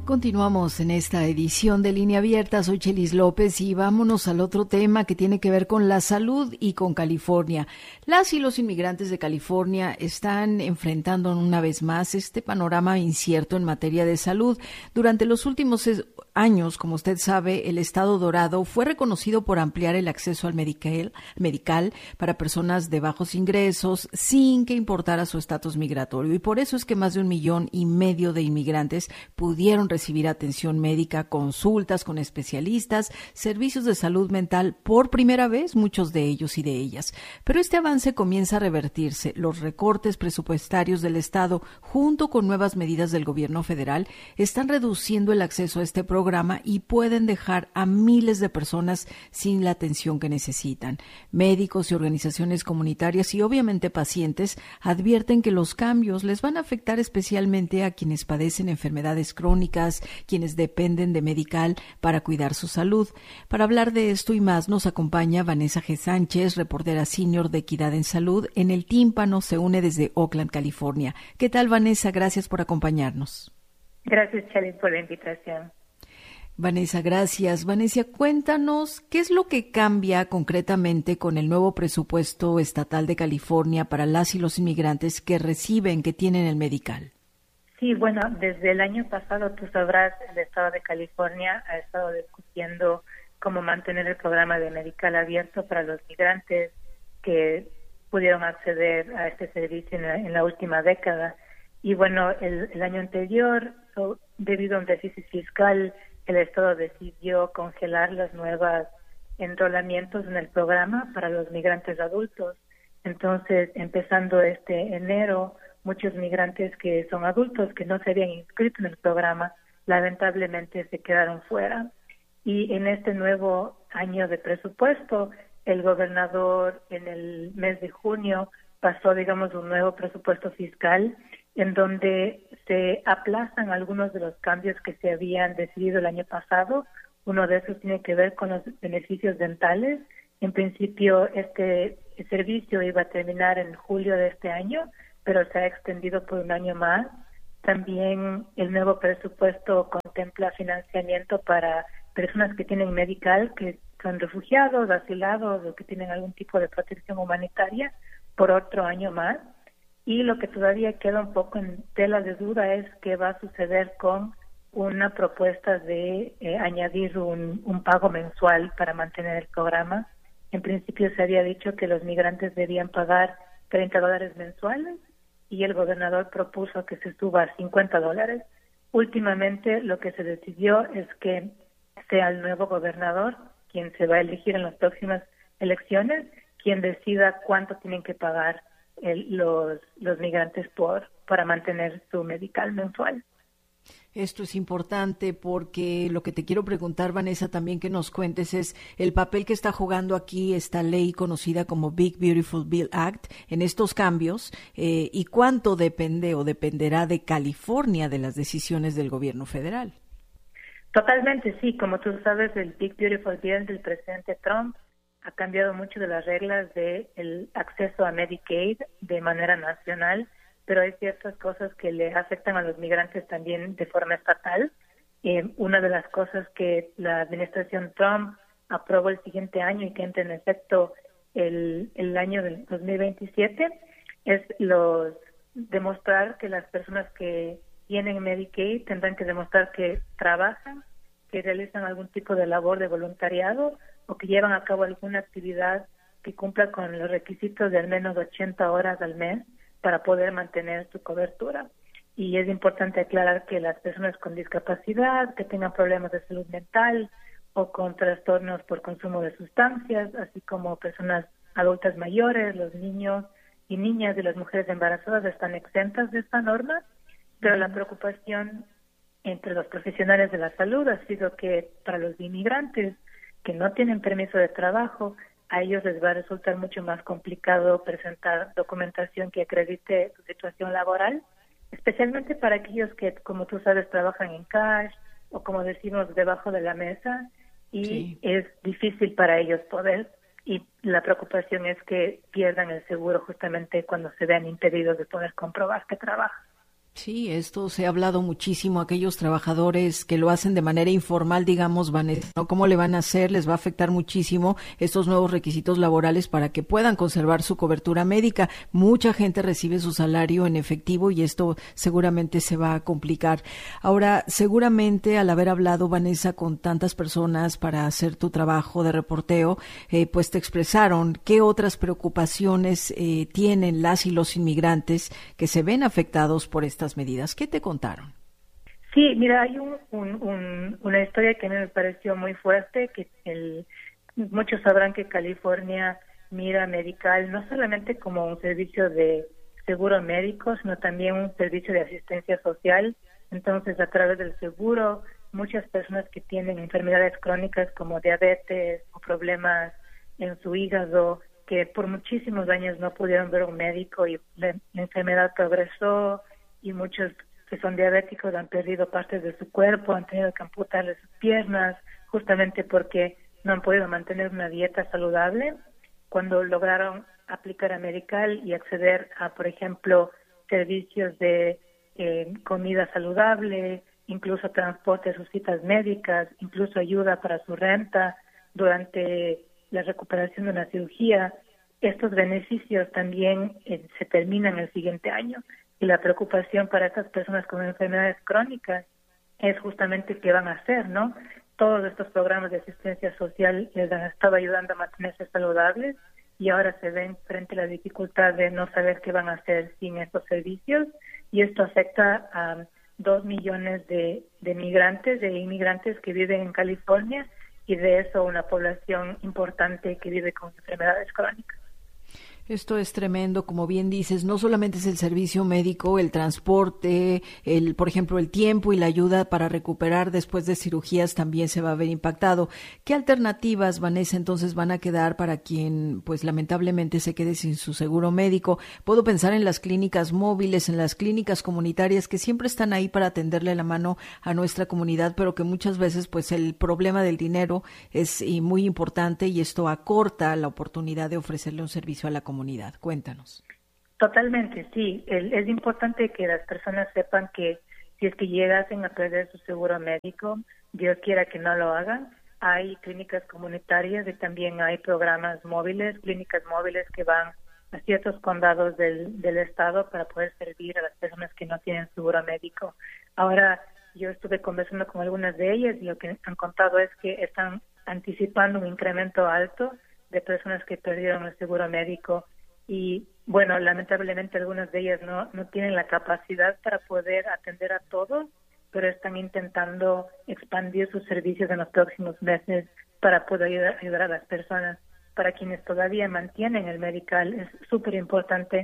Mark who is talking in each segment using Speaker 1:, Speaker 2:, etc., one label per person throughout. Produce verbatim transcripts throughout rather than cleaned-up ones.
Speaker 1: Continuamos en esta edición de Línea Abierta. Soy Chelis López y vámonos al otro tema que tiene que ver con la salud y con California. Las y los inmigrantes de California están enfrentando una vez más este panorama incierto en materia de salud. Durante los últimos años, como usted sabe, el Estado Dorado fue reconocido por ampliar el acceso al medical, medical para personas de bajos ingresos sin que importara su estatus migratorio. Y por eso es que más de un millón y medio de inmigrantes pudieron recibir atención médica, consultas con especialistas, servicios de salud mental por primera vez, muchos de ellos y de ellas. Pero este avance comienza a revertirse. Los recortes presupuestarios del Estado, junto con nuevas medidas del gobierno federal, están reduciendo el acceso a este programa y pueden dejar a miles de personas sin la atención que necesitan. Médicos y organizaciones comunitarias y obviamente pacientes advierten que los cambios les van a afectar especialmente a quienes padecen enfermedades crónicas, quienes dependen de medical para cuidar su salud. Para hablar de esto y más nos acompaña Vanessa G. Sánchez, reportera senior de Equidad en Salud en El Tímpano, se une desde Oakland, California. ¿Qué tal, Vanessa? Gracias por acompañarnos.
Speaker 2: Gracias, Charlie, por la invitación.
Speaker 1: Vanessa, gracias. Vanessa, cuéntanos, ¿qué es lo que cambia concretamente con el nuevo presupuesto estatal de California para las y los inmigrantes que reciben, que tienen el medical?
Speaker 2: Sí, bueno, desde el año pasado, tú sabrás, el Estado de California ha estado discutiendo cómo mantener el programa de medical abierto para los migrantes que pudieron acceder a este servicio en la, en la última década. Y bueno, el, el año anterior, so, debido a un déficit fiscal, el Estado decidió congelar los nuevos enrolamientos en el programa para los migrantes adultos. Entonces, empezando este enero, muchos migrantes que son adultos, que no se habían inscrito en el programa, lamentablemente se quedaron fuera. Y en este nuevo año de presupuesto, el gobernador en el mes de junio pasó, digamos, un nuevo presupuesto fiscal en donde se aplazan algunos de los cambios que se habían decidido el año pasado. Uno de esos tiene que ver con los beneficios dentales. En principio, este servicio iba a terminar en julio de este año, pero se ha extendido por un año más. También el nuevo presupuesto contempla financiamiento para personas que tienen medical, que son refugiados, asilados o que tienen algún tipo de protección humanitaria por otro año más. Y lo que todavía queda un poco en tela de duda es qué va a suceder con una propuesta de eh, añadir un, un pago mensual para mantener el programa. En principio se había dicho que los migrantes debían pagar treinta dólares mensuales y el gobernador propuso que se suba a cincuenta dólares. Últimamente lo que se decidió es que sea el nuevo gobernador, quien se va a elegir en las próximas elecciones, quien decida cuánto tienen que pagar el, los, los migrantes por para mantener su medical mensual.
Speaker 1: Esto es importante porque lo que te quiero preguntar, Vanessa, también que nos cuentes es el papel que está jugando aquí esta ley conocida como Big Beautiful Bill Act en estos cambios eh, y cuánto depende o dependerá de California de las decisiones del gobierno federal.
Speaker 2: Totalmente, sí. Como tú sabes, el Big Beautiful Bill del presidente Trump ha cambiado mucho de las reglas del acceso a Medicaid de manera nacional, pero hay ciertas cosas que le afectan a los migrantes también de forma estatal. Eh, una de las cosas que la administración Trump aprobó el siguiente año y que entra en efecto el, el año del dos mil veintisiete es los demostrar que las personas que tienen Medicaid tendrán que demostrar que trabajan, que realizan algún tipo de labor de voluntariado o que llevan a cabo alguna actividad que cumpla con los requisitos de al menos ochenta horas al mes para poder mantener su cobertura. Y es importante aclarar que las personas con discapacidad, que tengan problemas de salud mental o con trastornos por consumo de sustancias, así como personas adultas mayores, los niños y niñas y las mujeres embarazadas están exentas de esta norma, pero la preocupación entre los profesionales de la salud ha sido que para los inmigrantes que no tienen permiso de trabajo, a ellos les va a resultar mucho más complicado presentar documentación que acredite su situación laboral, especialmente para aquellos que, como tú sabes, trabajan en cash o, como decimos, debajo de la mesa, y sí. Es difícil para ellos poder, y la preocupación es que pierdan el seguro justamente cuando se vean impedidos de poder comprobar que trabajan.
Speaker 1: Sí, esto se ha hablado muchísimo, aquellos trabajadores que lo hacen de manera informal, digamos, Vanessa, ¿no? ¿Cómo le van a hacer? Les va a afectar muchísimo estos nuevos requisitos laborales para que puedan conservar su cobertura médica. Mucha gente recibe su salario en efectivo y esto seguramente se va a complicar. Ahora, seguramente al haber hablado, Vanessa, con tantas personas para hacer tu trabajo de reporteo, eh, pues te expresaron qué otras preocupaciones eh, tienen las y los inmigrantes que se ven afectados por esta medidas. ¿Qué te contaron?
Speaker 2: Sí, mira, hay un, un, un, una historia que a mí me pareció muy fuerte, que el, muchos sabrán que California mira Medical no solamente como un servicio de seguro médico, sino también un servicio de asistencia social. Entonces, a través del seguro, muchas personas que tienen enfermedades crónicas como diabetes o problemas en su hígado, que por muchísimos años no pudieron ver un médico y la, la enfermedad progresó, y muchos que son diabéticos han perdido partes de su cuerpo, han tenido que amputarle sus piernas, justamente porque no han podido mantener una dieta saludable. Cuando lograron aplicar a Medical y acceder a, por ejemplo, servicios de eh, comida saludable, incluso transporte a sus citas médicas, incluso ayuda para su renta durante la recuperación de una cirugía, estos beneficios también eh, se terminan el siguiente año. Y la preocupación para estas personas con enfermedades crónicas es justamente qué van a hacer, ¿no? Todos estos programas de asistencia social les han estado ayudando a mantenerse saludables y ahora se ven frente a la dificultad de no saber qué van a hacer sin estos servicios, y esto afecta a dos millones de, de migrantes, de inmigrantes que viven en California, y de eso una población importante que vive con enfermedades crónicas.
Speaker 1: Esto es tremendo, como bien dices, no solamente es el servicio médico, el transporte, el, por ejemplo, el tiempo y la ayuda para recuperar después de cirugías también se va a ver impactado. ¿Qué alternativas, Vanessa, entonces van a quedar para quien, pues lamentablemente se quede sin su seguro médico? Puedo pensar en las clínicas móviles, en las clínicas comunitarias que siempre están ahí para tenderle la mano a nuestra comunidad, pero que muchas veces, pues el problema del dinero es y muy importante y esto acorta la oportunidad de ofrecerle un servicio a la comunidad. Cuéntanos.
Speaker 2: Totalmente, sí. El, es importante que las personas sepan que si es que llegasen a perder su seguro médico, Dios quiera que no lo hagan, hay clínicas comunitarias y también hay programas móviles, clínicas móviles que van a ciertos condados del, del estado para poder servir a las personas que no tienen seguro médico. Ahora, yo estuve conversando con algunas de ellas y lo que han contado es que están anticipando un incremento alto de personas que perdieron el seguro médico y, bueno, lamentablemente algunas de ellas no, no tienen la capacidad para poder atender a todos, pero están intentando expandir sus servicios en los próximos meses para poder ayudar, ayudar a las personas. Para quienes todavía mantienen el Medical, es súper importante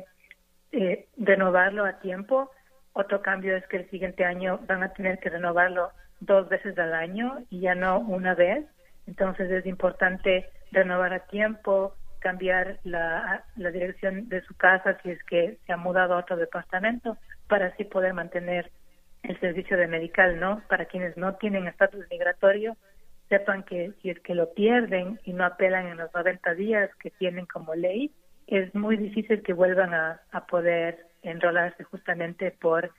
Speaker 2: eh, renovarlo a tiempo. Otro cambio es que el siguiente año van a tener que renovarlo dos veces al año y ya no una vez. Entonces es importante renovar a tiempo, cambiar la, la dirección de su casa si es que se ha mudado a otro departamento, para así poder mantener el servicio de Medical, ¿no? Para quienes no tienen estatus migratorio, sepan que si es que lo pierden y no apelan en los noventa días que tienen como ley, es muy difícil que vuelvan a, a poder enrolarse justamente por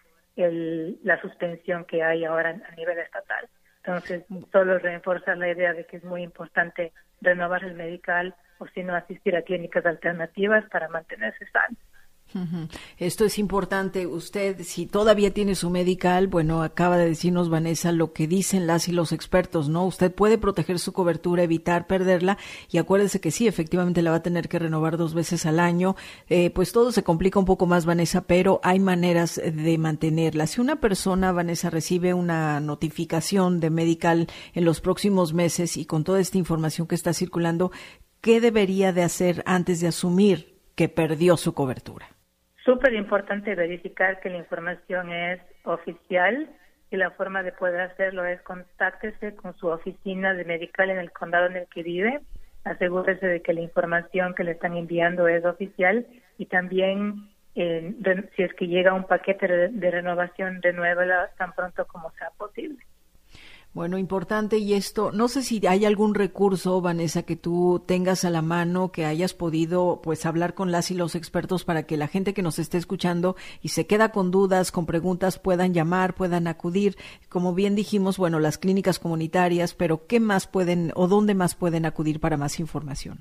Speaker 2: el, la suspensión que hay ahora a nivel estatal. Entonces, solo reforzar la idea de que es muy importante renovar el Medical o si no asistir a clínicas alternativas para mantenerse sano.
Speaker 1: Uh-huh. Esto es importante. Usted, si todavía tiene su Medical, bueno, acaba de decirnos, Vanessa, lo que dicen las y los expertos, ¿no? Usted puede proteger su cobertura, evitar perderla, y acuérdese que sí, efectivamente la va a tener que renovar dos veces al año. Eh, pues todo se complica un poco más, Vanessa, pero hay maneras de mantenerla. Si una persona, Vanessa, recibe una notificación de Medical en los próximos meses y con toda esta información que está circulando, ¿qué debería de hacer antes de asumir que perdió su cobertura?
Speaker 2: Súper importante verificar que la información es oficial y la forma de poder hacerlo es contáctese con su oficina de Medical en el condado en el que vive, asegúrese de que la información que le están enviando es oficial y también eh, de, si es que llega un paquete de, de renovación, renuévala tan pronto como sea posible.
Speaker 1: Bueno, importante. Y esto, no sé si hay algún recurso, Vanessa, que tú tengas a la mano, que hayas podido pues hablar con las y los expertos para que la gente que nos esté escuchando y se queda con dudas, con preguntas, puedan llamar, puedan acudir. Como bien dijimos, bueno, las clínicas comunitarias, pero ¿qué más pueden o dónde más pueden acudir para más información?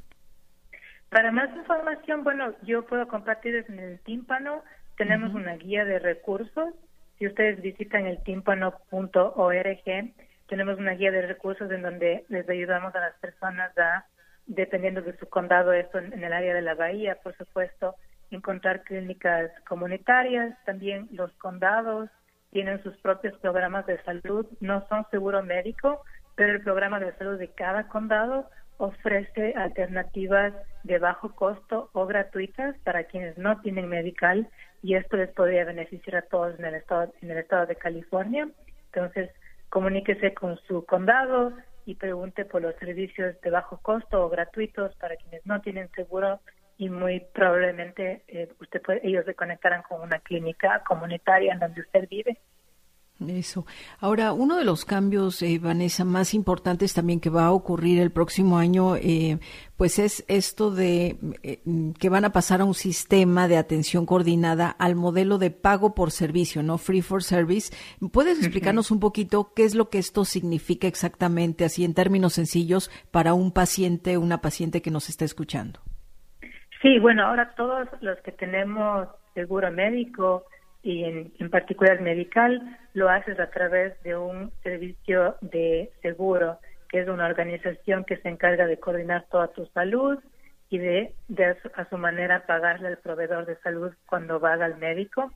Speaker 2: Para más información, bueno, yo puedo compartirles en el Tímpano. Tenemos uh-huh. una guía de recursos. Si ustedes visitan el tímpano punto org, tenemos una guía de recursos en donde les ayudamos a las personas a, dependiendo de su condado, esto en, en el área de la Bahía, por supuesto, encontrar clínicas comunitarias. También los condados tienen sus propios programas de salud. No son seguro médico, pero el programa de salud de cada condado ofrece alternativas de bajo costo o gratuitas para quienes no tienen medical, y esto les podría beneficiar a todos en el estado, en el estado de California. Entonces, comuníquese con su condado y pregunte por los servicios de bajo costo o gratuitos para quienes no tienen seguro, y muy probablemente eh, usted puede, ellos se conectarán con una clínica comunitaria en donde usted vive.
Speaker 1: Eso. Ahora, uno de los cambios, eh, Vanessa, más importantes también que va a ocurrir el próximo año, eh, pues es esto de eh, que van a pasar a un sistema de atención coordinada al modelo de pago por servicio, ¿no? Free for service. ¿Puedes explicarnos un poquito qué es lo que esto significa exactamente, así en términos sencillos, para un paciente, una paciente que nos está escuchando?
Speaker 2: Sí, bueno, ahora todos los que tenemos seguro médico, y en, en particular medical, lo haces a través de un servicio de seguro, que es una organización que se encarga de coordinar toda tu salud y de, de a, su, a su manera pagarle al proveedor de salud cuando va al médico.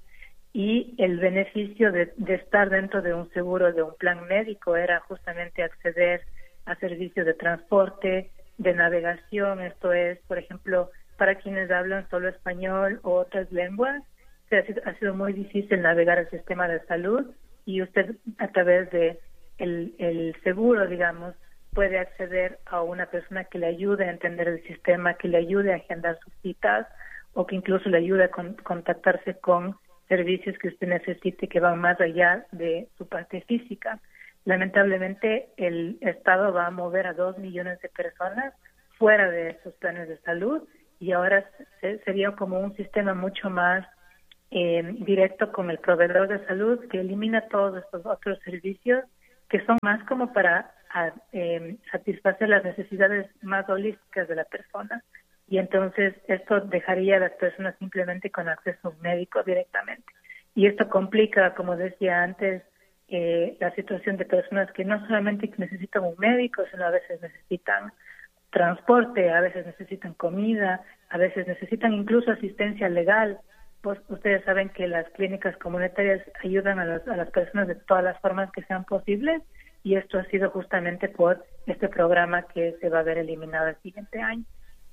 Speaker 2: Y el beneficio de, de estar dentro de un seguro, de un plan médico, era justamente acceder a servicios de transporte, de navegación. Esto es, por ejemplo, para quienes hablan solo español o otras lenguas, Ha sido, ha sido muy difícil navegar el sistema de salud, y usted a través de el, el seguro, digamos, puede acceder a una persona que le ayude a entender el sistema, que le ayude a agendar sus citas, o que incluso le ayude a con, contactarse con servicios que usted necesite que van más allá de su parte física. Lamentablemente, el Estado va a mover a dos millones de personas fuera de esos planes de salud, y ahora se, sería como un sistema mucho más Eh, directo con el proveedor de salud, que elimina todos estos otros servicios que son más como para a, eh, satisfacer las necesidades más holísticas de la persona, y entonces esto dejaría a las personas simplemente con acceso a un médico directamente, y esto complica, como decía antes, eh, la situación de personas que no solamente necesitan un médico, sino a veces necesitan transporte, a veces necesitan comida, a veces necesitan incluso asistencia legal. Pues ustedes saben que las clínicas comunitarias ayudan a, los, a las personas de todas las formas que sean posibles, y esto ha sido justamente por este programa que se va a ver eliminado el siguiente año.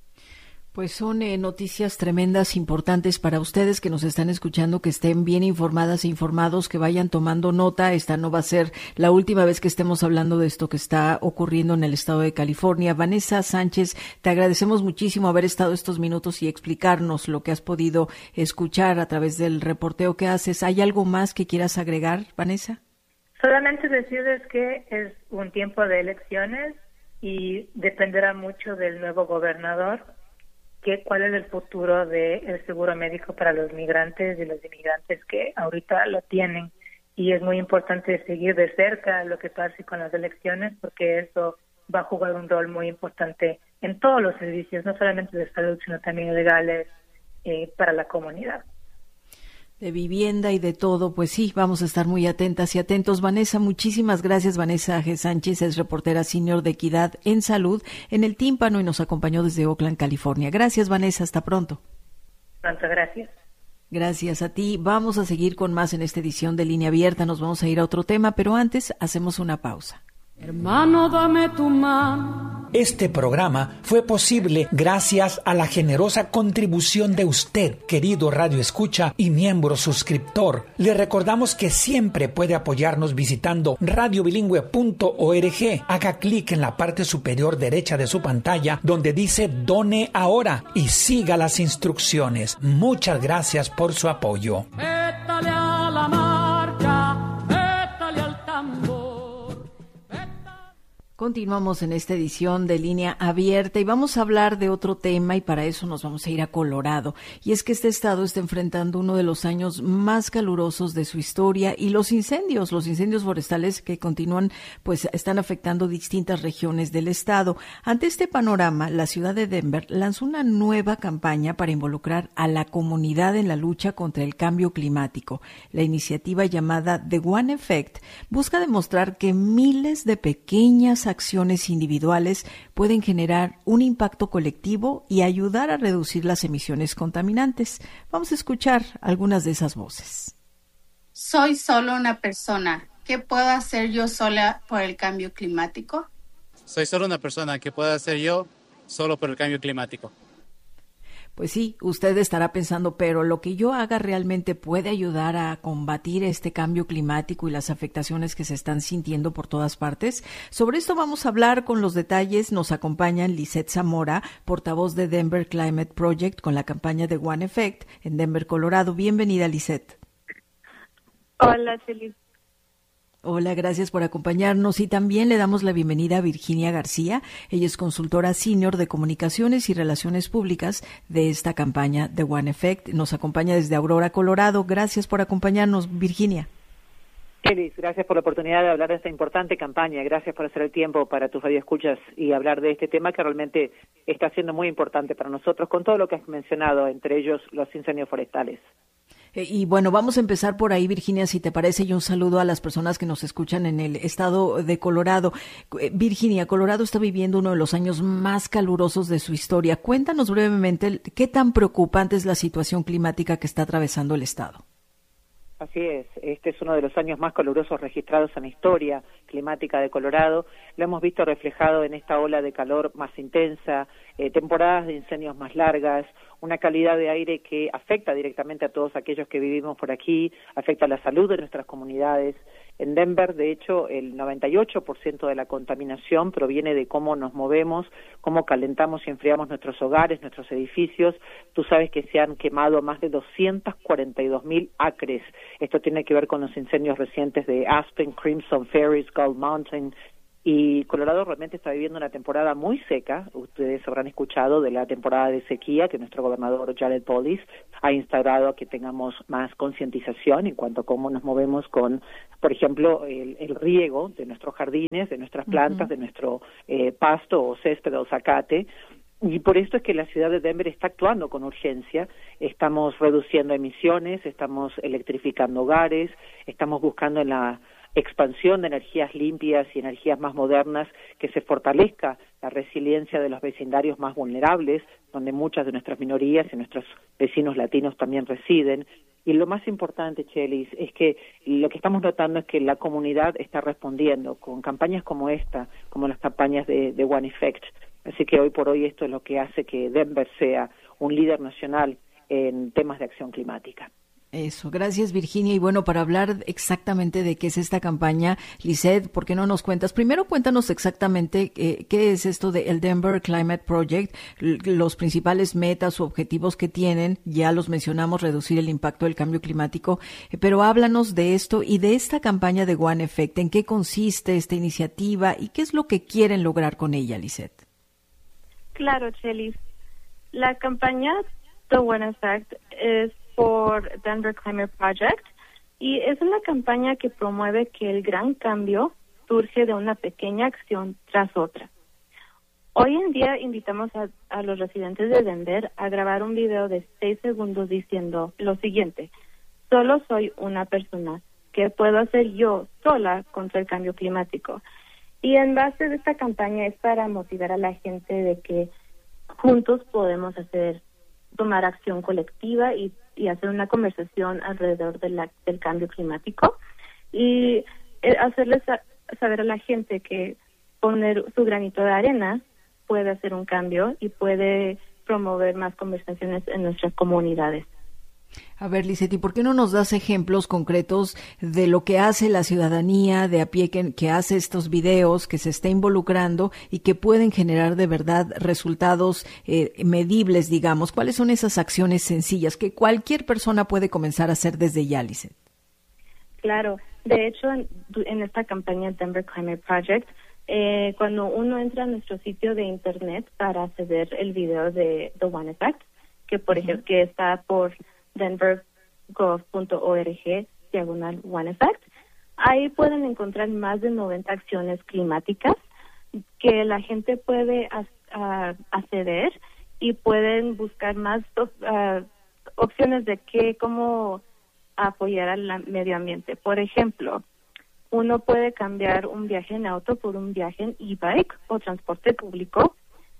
Speaker 1: Pues son eh, noticias tremendas, importantes para ustedes que nos están escuchando, que estén bien informadas e informados, que vayan tomando nota. Esta no va a ser la última vez que estemos hablando de esto que está ocurriendo en el estado de California. Vanessa Sánchez, te agradecemos muchísimo haber estado estos minutos y explicarnos lo que has podido escuchar a través del reporteo que haces. ¿Hay algo más que quieras agregar, Vanessa?
Speaker 2: Solamente decirles que es un tiempo de elecciones y dependerá mucho del nuevo gobernador que cuál es el futuro del seguro médico para los migrantes y los inmigrantes que ahorita lo tienen, y es muy importante seguir de cerca lo que pase con las elecciones, porque eso va a jugar un rol muy importante en todos los servicios, no solamente de salud, sino también legales eh, para la comunidad.
Speaker 1: De vivienda y de todo, pues sí, vamos a estar muy atentas y atentos. Vanessa, muchísimas gracias. Vanessa G. Sánchez es reportera senior de Equidad en Salud en el Tímpano y nos acompañó desde Oakland, California. Gracias, Vanessa, hasta pronto.
Speaker 2: Pronto, gracias.
Speaker 1: Gracias a ti. Vamos a seguir con más en esta edición de Línea Abierta. Nos vamos a ir a otro tema, pero antes hacemos una pausa.
Speaker 3: Hermano, dame tu mano.
Speaker 4: Este programa fue posible gracias a la generosa contribución de usted, querido Radio Escucha y miembro suscriptor. Le recordamos que siempre puede apoyarnos visitando radio bilingüe punto org. Haga clic en la parte superior derecha de su pantalla donde dice Done Ahora y siga las instrucciones. Muchas gracias por su apoyo.
Speaker 3: Métale a la marcha, métale al tambor.
Speaker 1: Continuamos en esta edición de Línea Abierta y vamos a hablar de otro tema, y para eso nos vamos a ir a Colorado. Y es que este estado está enfrentando uno de los años más calurosos de su historia, y los incendios, los incendios forestales que continúan, pues están afectando distintas regiones del estado. Ante este panorama, la ciudad de Denver lanzó una nueva campaña para involucrar a la comunidad en la lucha contra el cambio climático. La iniciativa, llamada The One Effect, busca demostrar que miles de pequeñas acciones individuales pueden generar un impacto colectivo y ayudar a reducir las emisiones contaminantes. Vamos a escuchar algunas de esas voces.
Speaker 5: Soy solo una persona. ¿Qué puedo hacer yo sola por el cambio climático?
Speaker 6: Soy solo una persona. ¿Qué puedo hacer yo solo por el cambio climático?
Speaker 1: Pues sí, usted estará pensando, pero lo que yo haga realmente puede ayudar a combatir este cambio climático y las afectaciones que se están sintiendo por todas partes. Sobre esto vamos a hablar con los detalles. Nos acompañan Lisette Zamora, portavoz de Denver Climate Project, con la campaña de One Effect en Denver, Colorado. Bienvenida, Lisette.
Speaker 2: Hola, Feliz.
Speaker 1: Hola, gracias por acompañarnos, y también le damos la bienvenida a Virginia García. Ella es consultora senior de comunicaciones y relaciones públicas de esta campaña de One Effect. Nos acompaña desde Aurora, Colorado. Gracias por acompañarnos, Virginia.
Speaker 7: Elis, gracias por la oportunidad de hablar de esta importante campaña. Gracias por hacer el tiempo para tus radioescuchas y hablar de este tema que realmente está siendo muy importante para nosotros, con todo lo que has mencionado, entre ellos los incendios forestales.
Speaker 1: Y bueno, vamos a empezar por ahí, Virginia, si te parece, y un saludo a las personas que nos escuchan en el estado de Colorado. Virginia, Colorado está viviendo uno de los años más calurosos de su historia. Cuéntanos brevemente qué tan preocupante es la situación climática que está atravesando el estado.
Speaker 7: Así es, este es uno de los años más calurosos registrados en la historia climática de Colorado. Lo hemos visto reflejado en esta ola de calor más intensa, eh, temporadas de incendios más largas, una calidad de aire que afecta directamente a todos aquellos que vivimos por aquí, afecta a la salud de nuestras comunidades. En Denver, de hecho, el noventa y ocho por ciento de la contaminación proviene de cómo nos movemos, cómo calentamos y enfriamos nuestros hogares, nuestros edificios. Tú sabes que se han quemado más de doscientos cuarenta y dos mil acres. Esto tiene que ver con los incendios recientes de Aspen, Crimson, Ferris, Gold Mountain. Y Colorado realmente está viviendo una temporada muy seca. Ustedes habrán escuchado de la temporada de sequía que nuestro gobernador Jared Polis ha instaurado, a que tengamos más concientización en cuanto a cómo nos movemos con, por ejemplo, el, el riego de nuestros jardines, de nuestras plantas, uh-huh. de nuestro eh, pasto o césped o zacate. Y por esto es que la ciudad de Denver está actuando con urgencia. Estamos reduciendo emisiones, estamos electrificando hogares, estamos buscando en la expansión de energías limpias y energías más modernas, que se fortalezca la resiliencia de los vecindarios más vulnerables, donde muchas de nuestras minorías y nuestros vecinos latinos también residen. Y lo más importante, Chelis, es que lo que estamos notando es que la comunidad está respondiendo con campañas como esta, como las campañas de, de One Effect. Así que hoy por hoy esto es lo que hace que Denver sea un líder nacional en temas de acción climática.
Speaker 1: Eso, gracias, Virginia. Y bueno, para hablar exactamente de qué es esta campaña, Lisette, ¿por qué no nos cuentas? Primero, cuéntanos exactamente eh, qué es esto de el Denver Climate Project, los principales metas o objetivos que tienen. Ya los mencionamos, reducir el impacto del cambio climático, eh, pero háblanos de esto y de esta campaña de One Effect. ¿En qué consiste esta iniciativa y qué es lo que quieren lograr con ella, Lisette?
Speaker 2: Claro, Chelis. La campaña The One Effect es por Denver Climate Project, y es una campaña que promueve que el gran cambio surge de una pequeña acción tras otra. Hoy en día invitamos a, a los residentes de Denver a grabar un video de seis segundos diciendo lo siguiente: solo soy una persona, ¿qué puedo hacer yo sola contra el cambio climático? Y en base de esta campaña es para motivar a la gente de que juntos podemos hacer tomar acción colectiva y, y hacer una conversación alrededor de la, del cambio climático, y eh, hacerles a, saber a la gente que poner su granito de arena puede hacer un cambio y puede promover más conversaciones en nuestras comunidades.
Speaker 1: A ver, Lisette, ¿y por qué no nos das ejemplos concretos de lo que hace la ciudadanía de a pie que, que hace estos videos, que se está involucrando y que pueden generar de verdad resultados eh, medibles, digamos? ¿Cuáles son esas acciones sencillas que cualquier persona puede comenzar a hacer desde ya, Lisette?
Speaker 2: Claro, de hecho, en, en esta campaña Denver Climate Project
Speaker 8: Eh, cuando uno entra a nuestro sitio de internet para acceder el video de The One Effect, que por uh-huh. ejemplo que está por denver gov punto org diagonal One Effect, ahí pueden encontrar más de noventa acciones climáticas que la gente puede uh, acceder y pueden buscar más uh, opciones de qué, cómo apoyar al medio ambiente. Por ejemplo, uno puede cambiar un viaje en auto por un viaje en e-bike o transporte público,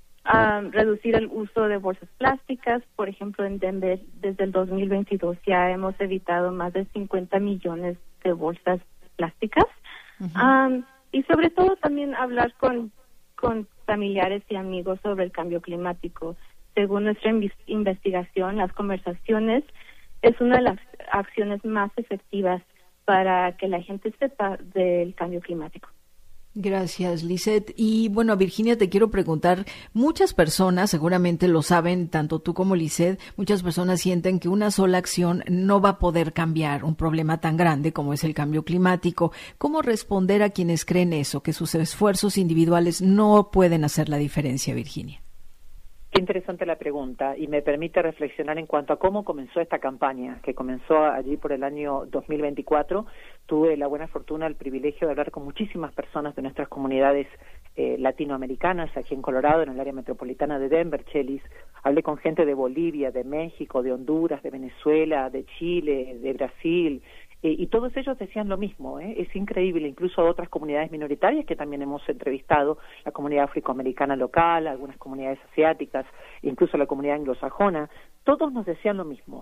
Speaker 8: um, reducir el uso de bolsas plásticas. Por ejemplo, en Denver, desde el dos mil veintidós ya hemos evitado más de cincuenta millones de bolsas plásticas. Uh-huh. Um, y sobre todo también hablar con, con familiares y amigos sobre el cambio climático. Según nuestra inv- investigación, las conversaciones es una de las acciones más efectivas para que la gente sepa del cambio climático.
Speaker 1: Gracias, Lisette. Y bueno, Virginia, te quiero preguntar, muchas personas, seguramente lo saben, tanto tú como Lisette, muchas personas sienten que una sola acción no va a poder cambiar un problema tan grande como es el cambio climático. ¿Cómo responder a quienes creen eso, que sus esfuerzos individuales no pueden hacer la diferencia, Virginia?
Speaker 7: Qué interesante la pregunta y me permite reflexionar en cuanto a cómo comenzó esta campaña, que comenzó allí por el año dos mil veinticuatro. Tuve la buena fortuna, el privilegio de hablar con muchísimas personas de nuestras comunidades eh, latinoamericanas aquí en Colorado, en el área metropolitana de Denver, Chelis. Hablé con gente de Bolivia, de México, de Honduras, de Venezuela, de Chile, de Brasil. Eh, y todos ellos decían lo mismo, ¿eh? Es increíble, incluso otras comunidades minoritarias que también hemos entrevistado, la comunidad afroamericana local, algunas comunidades asiáticas, incluso la comunidad anglosajona, todos nos decían lo mismo.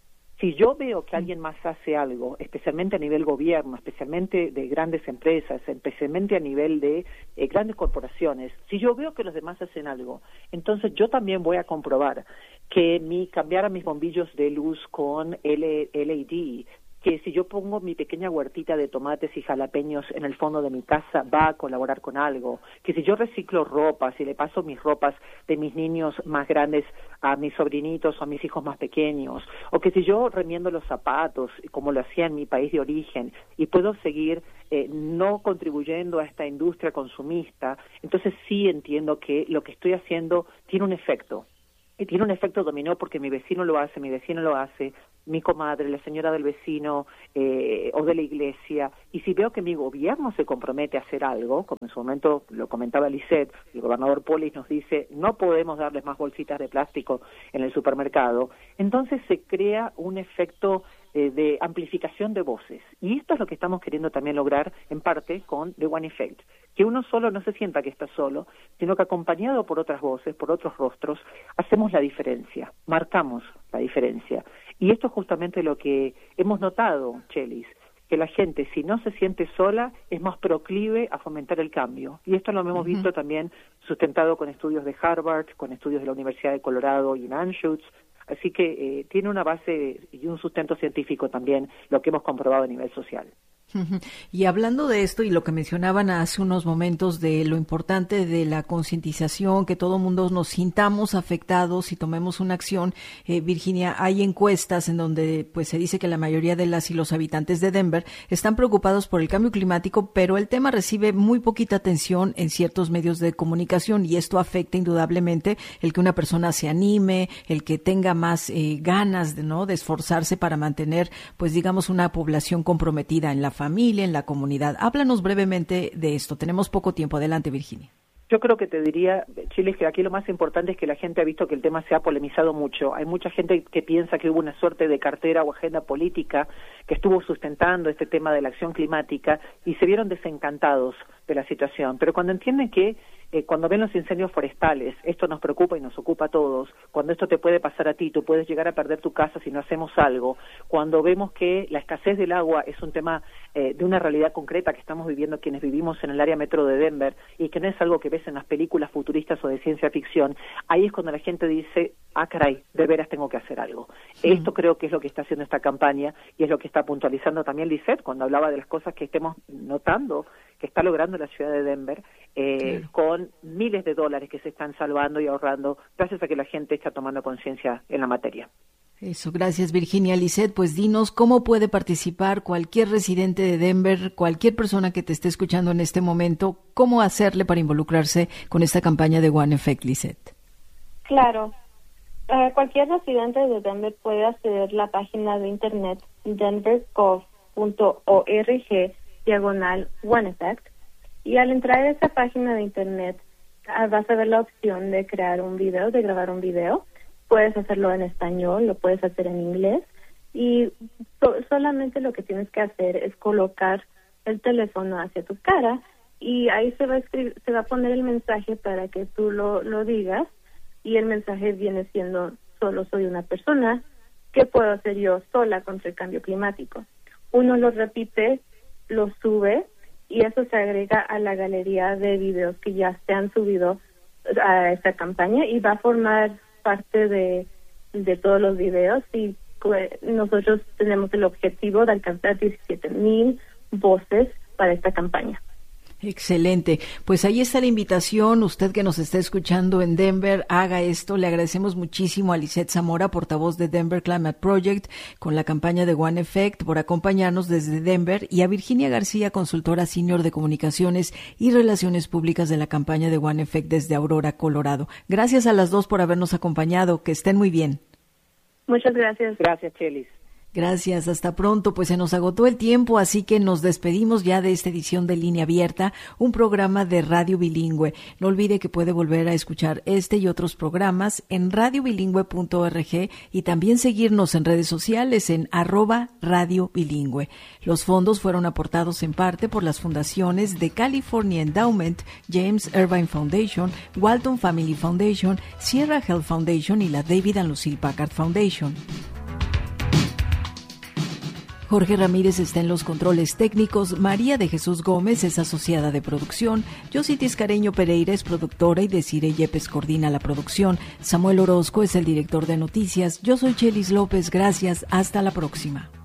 Speaker 7: Si yo veo que alguien más hace algo, especialmente a nivel gobierno, especialmente de grandes empresas, especialmente a nivel de eh, grandes corporaciones, si yo veo que los demás hacen algo, entonces yo también voy a comprobar que mi cambiar a mis bombillos de luz con L E D, que si yo pongo mi pequeña huertita de tomates y jalapeños en el fondo de mi casa va a colaborar con algo, que si yo reciclo ropa, si le paso mis ropas de mis niños más grandes a mis sobrinitos o a mis hijos más pequeños, o que si yo remiendo los zapatos, como lo hacía en mi país de origen, y puedo seguir eh, no contribuyendo a esta industria consumista, entonces sí entiendo que lo que estoy haciendo tiene un efecto. Y tiene un efecto dominó porque mi vecino lo hace, mi vecino lo hace, mi comadre, la señora del vecino eh, o de la iglesia. Y si veo que mi gobierno se compromete a hacer algo, como en su momento lo comentaba Lisette, el gobernador Polis nos dice, no podemos darles más bolsitas de plástico en el supermercado, entonces se crea un efecto eh, de amplificación de voces. Y esto es lo que estamos queriendo también lograr, en parte, con The One Effect. Que uno solo no se sienta que está solo, sino que acompañado por otras voces, por otros rostros, hacemos la diferencia, marcamos la diferencia. Y esto es justamente lo que hemos notado, Chelis, que la gente, si no se siente sola, es más proclive a fomentar el cambio. Y esto lo hemos uh-huh. visto también sustentado con estudios de Harvard, con estudios de la Universidad de Colorado y en Anschutz. Así que eh, tiene una base y un sustento científico también, lo que hemos comprobado a nivel social.
Speaker 1: Y hablando de esto y lo que mencionaban hace unos momentos de lo importante de la concientización, que todo mundo nos sintamos afectados y tomemos una acción, eh, Virginia, hay encuestas en donde pues se dice que la mayoría de las y los habitantes de Denver están preocupados por el cambio climático, pero el tema recibe muy poquita atención en ciertos medios de comunicación y esto afecta indudablemente el que una persona se anime, el que tenga más eh, ganas de, ¿no? de esforzarse para mantener, pues digamos, una población comprometida en la familia, en la comunidad. Háblanos brevemente de esto. Tenemos poco tiempo. Adelante, Virginia.
Speaker 7: Yo creo que te diría, Chile, que aquí lo más importante es que la gente ha visto que el tema se ha polemizado mucho. Hay mucha gente que piensa que hubo una suerte de cartera o agenda política que estuvo sustentando este tema de la acción climática y se vieron desencantados de la situación. Pero cuando entienden que eh, cuando ven los incendios forestales, esto nos preocupa y nos ocupa a todos, cuando esto te puede pasar a ti, tú puedes llegar a perder tu casa si no hacemos algo, cuando vemos que la escasez del agua es un tema eh, de una realidad concreta que estamos viviendo quienes vivimos en el área metro de Denver y que no es algo que ves en las películas futuristas o de ciencia ficción, ahí es cuando la gente dice, ah, caray, de veras tengo que hacer algo. Sí. Esto creo que es lo que está haciendo esta campaña y es lo que está puntualizando también Lisette cuando hablaba de las cosas que estemos notando que está logrando la ciudad de Denver, eh, sí. con miles de dólares que se están salvando y ahorrando gracias a que la gente está tomando conciencia en la materia.
Speaker 1: Eso, gracias Virginia. Lisette, pues dinos cómo puede participar cualquier residente de Denver, cualquier persona que te esté escuchando en este momento, cómo hacerle para involucrarse con esta campaña de One Effect, Lisette.
Speaker 8: Claro, uh, cualquier residente de Denver puede acceder a la página de internet denver gov punto org diagonal One Effect, y al entrar a esa página de internet uh, vas a ver la opción de crear un video, de grabar un video. Puedes hacerlo en español, lo puedes hacer en inglés, y so- solamente lo que tienes que hacer es colocar el teléfono hacia tu cara, y ahí se va a escribir, se va a poner el mensaje para que tú lo, lo digas, y el mensaje viene siendo: solo soy una persona, ¿qué puedo hacer yo sola contra el cambio climático? Uno lo repite, lo sube, y eso se agrega a la galería de videos que ya se han subido a esta campaña, y va a formar parte de, de todos los videos, y pues, nosotros tenemos el objetivo de alcanzar diecisiete mil voces para esta campaña.
Speaker 1: Excelente. Pues ahí está la invitación. Usted que nos está escuchando en Denver, haga esto. Le agradecemos muchísimo a Lisette Zamora, portavoz de Denver Climate Project, con la campaña de One Effect, por acompañarnos desde Denver, y a Virginia García, consultora senior de comunicaciones y relaciones públicas de la campaña de One Effect desde Aurora, Colorado. Gracias a las dos por habernos acompañado. Que estén muy bien.
Speaker 8: Muchas gracias.
Speaker 7: Gracias, Chelis.
Speaker 1: Gracias, hasta pronto. Pues se nos agotó el tiempo, así que nos despedimos ya de esta edición de Línea Abierta, un programa de radio bilingüe. No olvide que puede volver a escuchar este y otros programas en radio bilingüe punto org, y también seguirnos en redes sociales en arroba radio bilingüe. Los fondos fueron aportados en parte por las fundaciones de California Endowment, James Irvine Foundation, Walton Family Foundation, Sierra Health Foundation y la David and Lucille Packard Foundation. Jorge Ramírez está en los controles técnicos, María de Jesús Gómez es asociada de producción, Yossi Tiscareño Pereira es productora y Desiree Yepes coordina la producción, Samuel Orozco es el director de noticias, yo soy Chelis López, gracias, hasta la próxima.